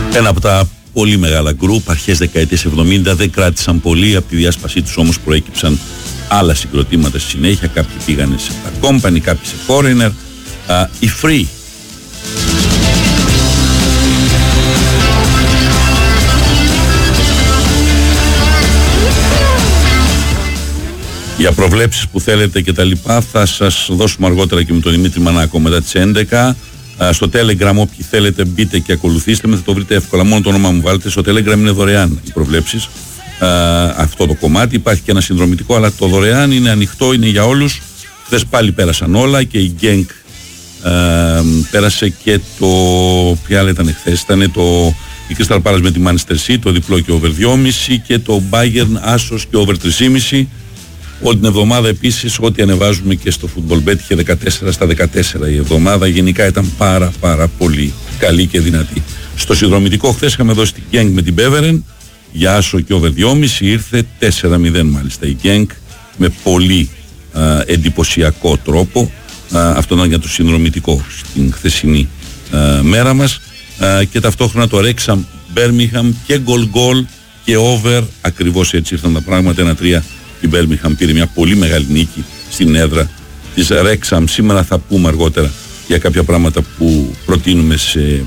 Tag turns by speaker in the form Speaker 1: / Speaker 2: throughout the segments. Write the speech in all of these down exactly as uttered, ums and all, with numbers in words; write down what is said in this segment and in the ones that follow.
Speaker 1: Ένα από τα πολύ μεγάλα γκρουπ, αρχές δεκαετίας εβδομήντα, δεν κράτησαν πολύ, από τη διάσπασή τους όμως προέκυψαν άλλα συγκροτήματα στη συνέχεια, κάποιοι πήγανε σε τα Company, κάποιοι σε Foreigner, uh, η Free. Για προβλέψεις που θέλετε και τα λοιπά θα σας δώσουμε αργότερα και με τον Δημήτρη Μανάκο μετά τις έντεκα. Στο Telegram όποιοι θέλετε μπείτε και ακολουθήστε με, θα το βρείτε εύκολα, μόνο το όνομά μου βάλετε. Στο Telegram είναι δωρεάν οι προβλέψεις, αυτό το κομμάτι. Υπάρχει και ένα συνδρομητικό, αλλά το δωρεάν είναι ανοιχτό, είναι για όλους. Χθες πάλι πέρασαν όλα και η Genk α, πέρασε και το, ποια άλλη ήταν χθες, ήταν το, η Crystal Palace με τη Manchester City, το διπλό και over δυόμισι, και το Bayern Άσος και over τρία κόμμα πέντε. Όλη την εβδομάδα επίσης ό,τι ανεβάζουμε και στο FootballBet είχε δεκατέσσερα στα δεκατέσσερα η εβδομάδα. Γενικά ήταν πάρα πάρα πολύ καλή και δυνατή. Στο συνδρομητικό χθες είχαμε δώσει την Genk με την Beveren για άσο και over δυόμισι, ήρθε τέσσερα μηδέν μάλιστα η Genk με πολύ α, εντυπωσιακό τρόπο. Α, αυτό ήταν για το συνδρομητικό στην χθεσινή α, μέρα μας, α, και ταυτόχρονα το Wrexham Birmingham και goal goal και over, ακριβώς έτσι ήρθαν τα πράγματα. Ένα τρία η Birmingham πήρε μια πολύ μεγάλη νίκη στην έδρα της Wrexham. Σήμερα θα πούμε αργότερα για κάποια πράγματα που προτείνουμε σε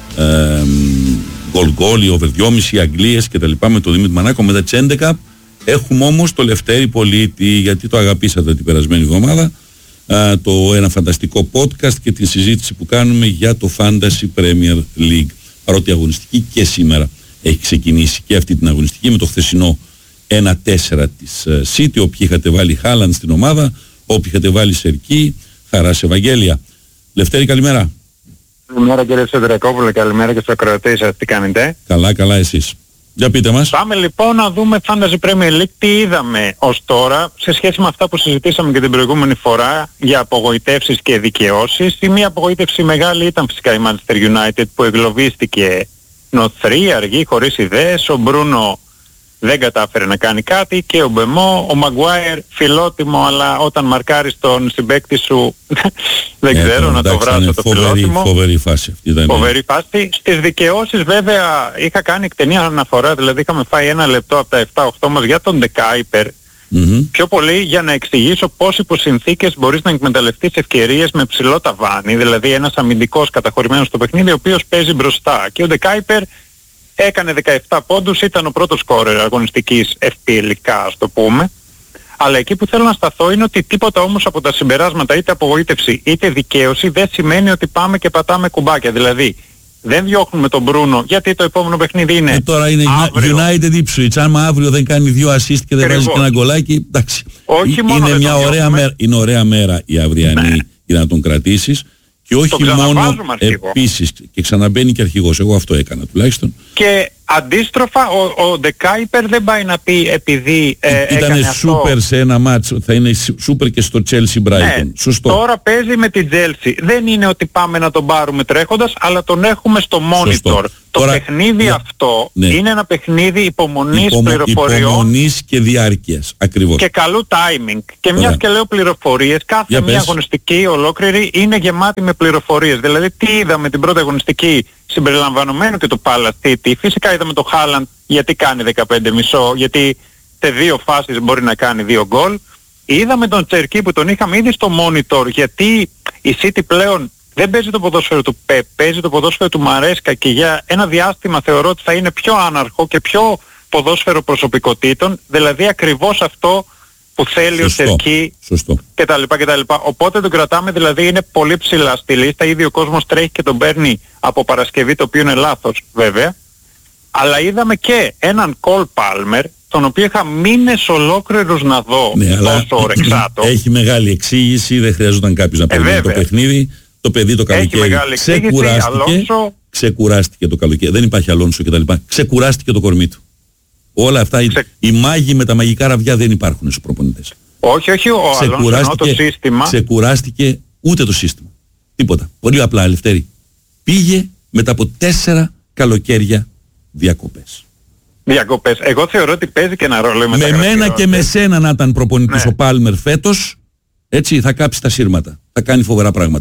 Speaker 1: ε, goal goal, over δυόμισι, Αγγλίες και τα λοιπά με τον Δημήτρη Μανάκο μετά τις έντεκα. Έχουμε όμως το Λευτέρη Πολίτη, γιατί το αγαπήσατε την περασμένη εβδομάδα, ε, το ένα φανταστικό podcast και τη συζήτηση που κάνουμε για το Fantasy Premier League. Παρότι η αγωνιστική και σήμερα έχει ξεκινήσει και αυτή την αγωνιστική με το χθεσινό ένα τέσσερα της City, όποιοι είχατε βάλει Χάλαντ στην ομάδα, όποιοι είχατε βάλει Σερκή, Χαράς Ευαγγέλια. Λευτέρη, καλημέρα.
Speaker 2: Καλημέρα κύριε Σιδερακόπουλε, καλημέρα και στους ακροατές σας, τι κάνετε?
Speaker 1: Καλά, καλά, εσείς. Για πείτε μας.
Speaker 2: Πάμε λοιπόν να δούμε Fantasy Premier League, τι είδαμε ως τώρα σε σχέση με αυτά που συζητήσαμε και την προηγούμενη φορά για απογοητεύσεις και δικαιώσεις. Η μία απογοήτευση μεγάλη ήταν φυσικά η Manchester United που εγκλωβίστηκε νοθρή, αργή, χωρίς ιδέες. Ο Μπρούνο δεν κατάφερε να κάνει κάτι και ο Μπεμό, ο Μαγκουάιρ φιλότιμο, αλλά όταν μαρκάρεις τον συμπαίκτη σου δεν ε, ξέρω να το βράσω το φοβερή, φιλότιμο.
Speaker 1: Φοβερή φάση αυτή ήταν.
Speaker 2: Φοβερή φάση. Στις δικαιώσεις βέβαια είχα κάνει εκτενή αναφορά, δηλαδή είχαμε φάει ένα λεπτό από τα επτά οκτώ μας για τον Ντεκάιπερ. Mm-hmm. Πιο πολύ για να εξηγήσω πώς υπό συνθήκες μπορείς να εκμεταλλευτείς ευκαιρίες με ψηλό ταβάνι, δηλαδή ένας αμυντικός καταχωρημένος στο παιχνίδι ο οποίος παίζει μπροστά. Και ο Ντεκάιπερ έκανε δεκαεπτά πόντους, ήταν ο πρώτος σκόρερ αγωνιστικής εφ πι ελ-ικά, ας το πούμε. Αλλά εκεί που θέλω να σταθώ είναι ότι τίποτα όμως από τα συμπεράσματα, είτε απογοήτευση είτε δικαίωση, δεν σημαίνει ότι πάμε και πατάμε κουμπάκια. Δηλαδή δεν διώχνουμε τον Μπρούνο γιατί το επόμενο παιχνίδι είναι
Speaker 1: και τώρα είναι
Speaker 2: αύριο.
Speaker 1: United Ipswich. Άμα αύριο δεν κάνει δύο assist και δεν βάζει και ένα γκολάκι, εντάξει.
Speaker 2: Όχι μόνο
Speaker 1: είναι μια ωραία μέρα, είναι ωραία μέρα η αυριανή, ναι, για να τον κρατήσεις. Και όχι μόνο επίσης, και ξαναμπαίνει και αρχηγός. Εγώ αυτό έκανα τουλάχιστον.
Speaker 2: Και αντίστροφα ο, ο Ντεκάιπερ δεν πάει να πει επειδή ε,
Speaker 1: ήτανε σούπερ σε ένα μάτσο, θα είναι σούπερ και στο Chelsea Brighton.
Speaker 2: Ναι,
Speaker 1: σωστό.
Speaker 2: Τώρα παίζει με την Chelsea. Δεν είναι ότι πάμε να τον πάρουμε τρέχοντας, αλλά τον έχουμε στο monitor. Σωστό. Το τώρα, παιχνίδι ναι, αυτό, ναι, είναι ένα παιχνίδι υπομονής, Υπομο, πληροφοριών.
Speaker 1: Υπομονής και διάρκειας, ακριβώς.
Speaker 2: Και καλού timing. Και μιας και λέω πληροφορίες, κάθε
Speaker 1: για
Speaker 2: μια πες. αγωνιστική ολόκληρη είναι γεμάτη με πληροφορίες. Δηλαδή τι είδαμε την πρώτη αγωνιστική συμπεριλαμβανομένου και το Palace City. Φυσικά είδαμε το Haaland γιατί κάνει δεκαπέντε κόμμα πέντε, γιατί σε δύο φάσεις μπορεί να κάνει δύο γκολ. Είδαμε τον Τσερκί που τον είχαμε ήδη στο monitor, γιατί η City πλέον δεν παίζει το ποδόσφαιρο του Πεπ, παίζει το ποδόσφαιρο του Μαρέσκα και για ένα διάστημα θεωρώ ότι θα είναι πιο άναρχο και πιο ποδόσφαιρο προσωπικότητων, δηλαδή ακριβώς αυτό που θέλει σωστό, ο Τσερκί κτλ, κτλ. Οπότε τον κρατάμε, δηλαδή είναι πολύ ψηλά στη λίστα, ήδη ο κόσμος τρέχει και τον παίρνει από Παρασκευή, το οποίο είναι λάθος βέβαια. Αλλά είδαμε και έναν Κολ Πάλμερ, τον οποίο είχα μήνες ολόκληρους να δω,
Speaker 1: ναι,
Speaker 2: τόσο ορεξάτο.
Speaker 1: Έχει μεγάλη εξήγηση, δεν χρειαζόταν κάποιος να περιμένει ε, το παιχνίδι. Το παιδί το καλοκαίρι ξεκουράστηκε, Αλόνσο... ξεκουράστηκε το καλοκαίρι, δεν υπάρχει Αλόνσο κτλ. Ξεκουράστηκε το κορμί του. Όλα αυτά, Ξε... οι μάγοι με τα μαγικά ραβδιά δεν υπάρχουν στους προπονητές.
Speaker 2: Όχι, όχι, ο Αλόνσο, το σύστημα.
Speaker 1: Ξεκουράστηκε ούτε το σύστημα. Τίποτα. Πολύ απλά, Λευτέρη. Πήγε μετά από τέσσερα καλοκαίρια διακοπές.
Speaker 2: Διακοπές. Εγώ θεωρώ ότι παίζει και ένα ρόλο.
Speaker 1: Με μένα και με σένα να ήταν προπονητής, ναι, ο Πάλμερ φέτος, έτσι θα κάψει τα σύρματα. Θα κάνει φοβερά πράγματα.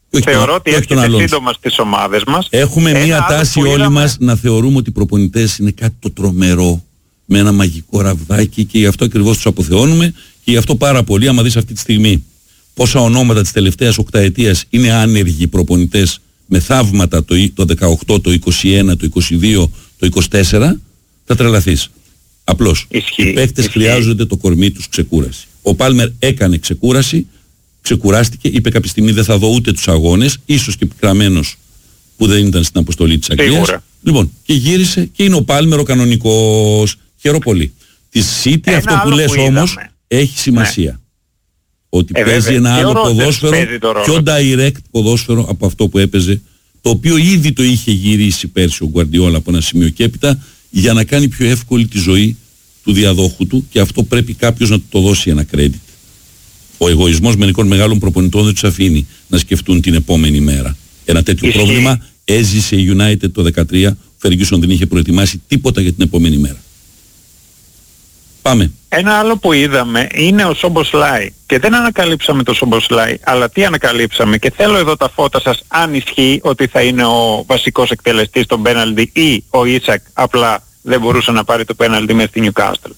Speaker 2: Θεωρώ ότι έρχεται σύντομα στις ομάδες μας.
Speaker 1: Έχουμε μία τάση όλοι είδαμε... μας να θεωρούμε ότι οι προπονητές είναι κάτι το τρομερό, με ένα μαγικό ραβδάκι, και γι' αυτό ακριβώς τους αποθεώνουμε, και γι' αυτό πάρα πολύ, άμα δεις αυτή τη στιγμή πόσα ονόματα της τελευταίας οκταετίας είναι άνεργοι προπονητές με θαύματα το, το δεκαοκτώ, το είκοσι ένα, το είκοσι δύο, το είκοσι τέσσερα, θα τρελαθείς. Απλώς, ισχύει, οι παίκτες ισχύει. Χρειάζονται το κορμί τους ξεκούραση. Ο Πάλμερ έκανε ξεκούραση, ξεκουράστηκε, είπε κάποια στιγμή δεν θα δω ούτε τους αγώνες, ίσως και πικραμένος που δεν ήταν στην αποστολή της Αγγλίας. Λοιπόν, και γύρισε και είναι ο Πάλμερ ο κανονικός. Χαίρομαι πολύ. Τη City Ένα αυτό που λες που όμως έχει σημασία. Ναι. Ότι ε, παίζει βέβαια. ένα άλλο ποδόσφαιρο, πιο direct ποδόσφαιρο από αυτό που έπαιζε, το οποίο ήδη το είχε γυρίσει πέρσι ο Γκουαρντιόλα από ένα σημείο και έπειτα, για να κάνει πιο εύκολη τη ζωή του διαδόχου του, και αυτό πρέπει κάποιος να του το δώσει ένα credit. Ο εγωισμός μερικών μεγάλων προπονητών δεν τους αφήνει να σκεφτούν την επόμενη μέρα. Ένα τέτοιο Ισχύει. πρόβλημα έζησε η United το δεκατρία, ο Ferguson δεν είχε προετοιμάσει τίποτα για την επόμενη μέρα. Πάμε.
Speaker 2: Ένα άλλο που είδαμε είναι ο Σομποσλάι, και δεν ανακαλύψαμε το Σομποσλάι, αλλά τι ανακαλύψαμε, και θέλω εδώ τα φώτα σας αν ισχύει ότι θα είναι ο βασικός εκτελεστής των πέναλτι ή ο Ίσακ απλά δεν μπορούσε να πάρει το πέναλτι μέσα στη Newcastle.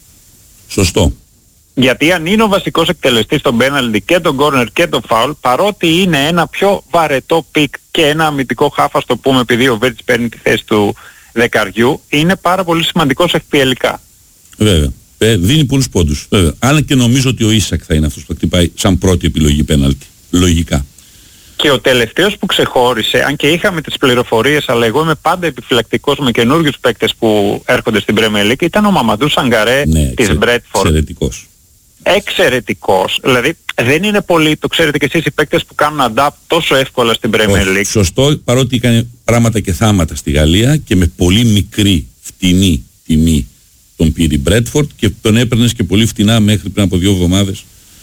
Speaker 1: Σωστό.
Speaker 2: Γιατί αν είναι ο βασικός εκτελεστής των πέναλτι και τον κόρνερ και τον φάουλ, παρότι είναι ένα πιο βαρετό πικ και ένα αμυντικό χάφα, το πούμε, επειδή ο Βέρτς παίρνει τη θέση του δεκαριού, είναι πάρα πολύ σημαντικός ευπιελικά.
Speaker 1: Βέβαια. Ε, δίνει πολλούς πόντους. Βέβαια. Αν και νομίζω ότι ο Ίσακ θα είναι αυτός που θα χτυπάει σαν πρώτη επιλογή πέναλτι. Λογικά.
Speaker 2: Και ο τελευταίος που ξεχώρισε, αν και είχαμε τις πληροφορίες, αλλά εγώ είμαι πάντα επιφυλακτικός με καινούριους παίκτες που έρχονται στην Premier League, ήταν ο Μαμαντού Σαγκαρέ ναι, της Bradford.
Speaker 1: Εξαιρετικός.
Speaker 2: Εξαιρετικός. Δηλαδή δεν είναι πολύ, το ξέρετε και εσείς, οι παίκτες που κάνουν adapt τόσο εύκολα στην Premier League.
Speaker 1: Σωστό, παρότι έκανε πράγματα και θάματα στη Γαλλία και με πολύ μικρή φτηνή τιμή τον πήρε η Bradford, και τον έπαιρνες και πολύ φτηνά μέχρι πριν από δύο εβδομάδες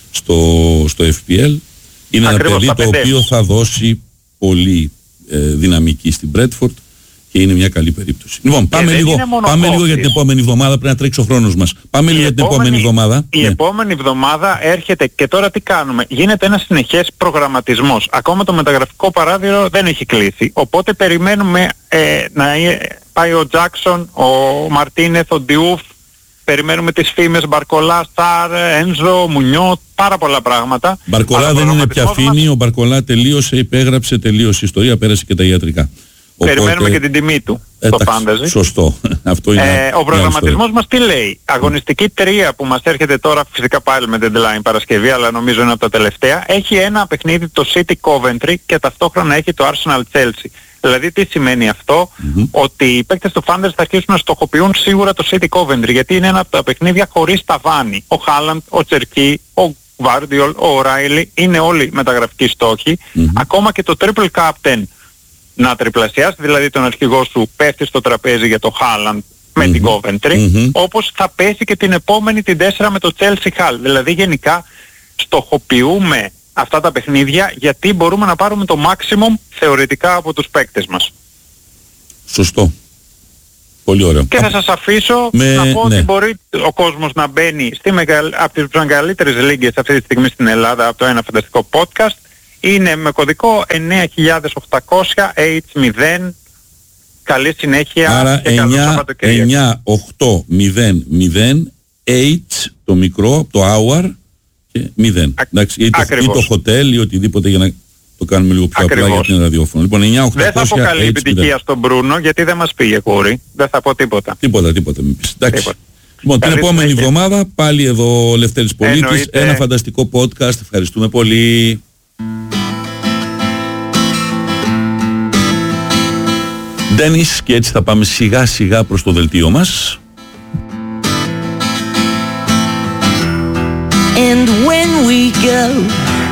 Speaker 1: στο, στο εφ πι ελ. Είναι Ακριβώς, ένα παιδί το οποίο θα δώσει πολύ ε, δυναμική στην Bradford και είναι μια καλή περίπτωση. Λοιπόν, πάμε, λίγο, πάμε λίγο για την επόμενη εβδομάδα, πρέπει να τρέξει ο χρόνος μας. Πάμε η λίγο για την επόμενη εβδομάδα.
Speaker 2: Η
Speaker 1: ναι.
Speaker 2: επόμενη εβδομάδα έρχεται, και τώρα τι κάνουμε. Γίνεται ένας συνεχές προγραμματισμός. Ακόμα το μεταγραφικό παράθυρο δεν έχει κλείσει. Οπότε περιμένουμε ε, να πάει ο Τζάκσον, ο Μαρτίνεθ, ο Ντιούφ. Περιμένουμε τις φήμες Μπαρκολά, Σταρ, Ένζο, Μουνιό, πάρα πολλά πράγματα.
Speaker 1: Μπαρκολά δεν είναι πια φήμη, μας... ο Μπαρκολά τελείωσε, υπέγραψε, τελείωσε η ιστορία, πέρασε και τα ιατρικά.
Speaker 2: Περιμένουμε Οπότε... και την τιμή του στο fantasy.
Speaker 1: Σωστό. Αυτό είναι
Speaker 2: ε, ο προγραμματισμός μας τι λέει. Αγωνιστική τρία που μας έρχεται τώρα, φυσικά πάλι με deadline Παρασκευή, αλλά νομίζω είναι από τα τελευταία, έχει ένα παιχνίδι το City Coventry και ταυτόχρονα έχει το Arsenal Chelsea. Δηλαδή τι σημαίνει αυτό, mm-hmm. ότι οι παίκτες του Fantasy θα αρχίσουν να στοχοποιούν σίγουρα το City Coventry, γιατί είναι ένα από τα παιχνίδια χωρίς ταβάνι. Ο Χάλαντ, ο Τσερκί, ο Βάρντιολ, ο Ράιλι είναι όλοι μεταγραφικοί στόχοι. Mm-hmm. Ακόμα και το Triple Captain να τριπλασιάσει δηλαδή τον αρχηγό σου πέφτει στο τραπέζι για το Χάλαντ με mm-hmm. την Coventry, mm-hmm. όπως θα πέσει και την επόμενη την τέσσερα με το Chelsea Hull. Δηλαδή γενικά στοχοποιούμε αυτά τα παιχνίδια γιατί μπορούμε να πάρουμε το maximum θεωρητικά από τους παίκτες μας.
Speaker 1: Σωστό. Πολύ ωραίο.
Speaker 2: Και θα σας αφήσω με... να πω ναι. ότι μπορεί ο κόσμος να μπαίνει στη μεγαλ... από τις μεγαλύτερες λίγκες αυτή τη στιγμή στην Ελλάδα από το Ένα Φανταστικό Podcast. Είναι με κωδικό εννιά χιλιάδες οκτακόσια έιτς μηδέν. Καλή συνέχεια.
Speaker 1: Άρα και εννιά οκτώ μηδέν μηδέν H το μικρό, το hour και μηδέν. Εντάξει, ή, το, ή το hotel ή οτιδήποτε για να το κάνουμε λίγο πιο Ακριβώς. απλά για την ραδιόφωνο. Λοιπόν, εννιά οκτώ μηδέν. Δεν θα πω καλή επιτυχία στον Μπρούνο γιατί δεν μας πήγε κούρι. Δεν θα πω τίποτα. Τίποτα, τίποτα μην πεις. Εντάξει. Τίποτα. Λοιπόν, καλή την επόμενη συνέχεια. εβδομάδα πάλι εδώ ο Λευτέρης Πολίτης. Εννοείται. Ένα φανταστικό podcast. Ευχαριστούμε πολύ. Ντένις, και έτσι θα πάμε σιγά σιγά προς το δελτίο μας. And when we go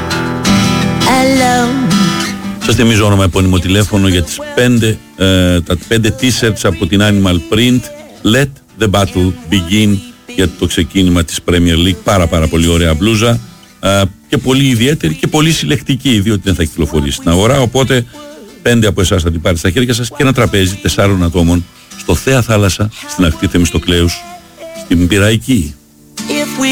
Speaker 1: alone. Σας θυμίζω όνομα, επώνυμο τηλέφωνο για τις πέντε, ε, τα πέντε t-shirts από την Animal Print. Let the battle begin για το ξεκίνημα της Premier League. Πάρα πάρα πολύ ωραία μπλούζα ε, και πολύ ιδιαίτερη και πολύ συλλεκτική, διότι δεν θα κυκλοφορήσει στην αγορά, οπότε πέντε από εσάς θα την πάρει στα χέρια σας και ένα τραπέζι τεσσάρων ατόμων στο Θέα Θάλασσα, στην ακτή Θεμιστοκλέους, στην Πειραϊκή.